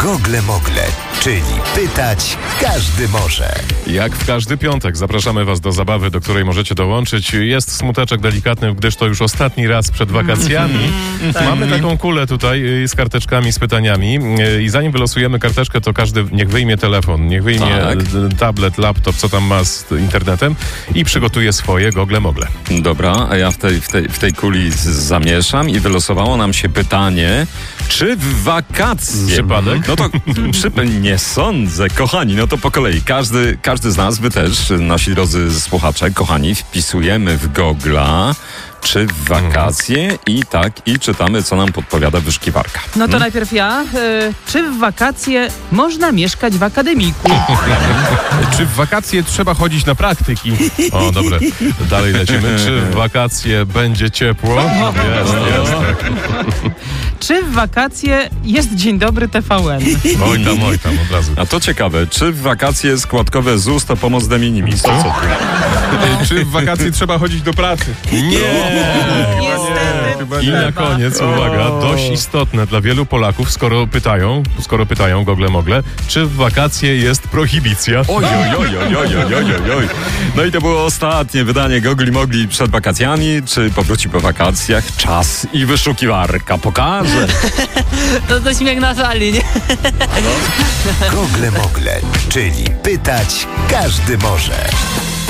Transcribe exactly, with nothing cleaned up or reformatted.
Gogle Mogle, czyli pytać każdy może. Jak w każdy piątek zapraszamy Was do zabawy, do której możecie dołączyć. Jest smuteczek delikatny, gdyż to już ostatni raz przed wakacjami. Mamy taką kulę tutaj z karteczkami, z pytaniami i zanim wylosujemy karteczkę, to każdy niech wyjmie telefon, niech wyjmie Tak. tablet, laptop, co tam ma z internetem i przygotuje swoje Gogle Mogle. Dobra, a ja w tej, w tej, w tej kuli z- zamieszam i wylosowało nam się pytanie, czy w wakacje... Przypadek? No to przyp- nie sądzę, kochani, no to po kolei. Każdy, każdy z nas, wy też, nasi drodzy słuchacze, kochani, wpisujemy w Gogla, czy w wakacje i tak, i czytamy, co nam podpowiada wyszukiwarka. No to najpierw ja. Y, czy w wakacje można mieszkać w akademiku? Czy w wakacje trzeba chodzić na praktyki? O, dobre. Dalej lecimy. Czy w wakacje będzie ciepło? Jest, jest. Tak. Czy w wakacje jest Dzień Dobry T V N? Oj tam, oj tam, od razu. A to ciekawe, czy w wakacje składkowe Z U S to pomoc de minimis? To co tu? Czy w wakacje trzeba chodzić do pracy? Nie! Niestety. Chyba I nie. na koniec, uwaga, dość istotne dla wielu Polaków, skoro pytają, skoro pytają Gogle Mogle, czy w wakacje jest prohibicja? Oj, oj, oj, oj, oj, oj, oj, oj, oj. No i to było ostatnie wydanie Gogli Mogli przed wakacjami. Czy powróci po wakacjach? Czas i wyszukiwarka pokaże. To, to śmiech na sali, nie? Gogle Mogle, czyli pytać każdy może.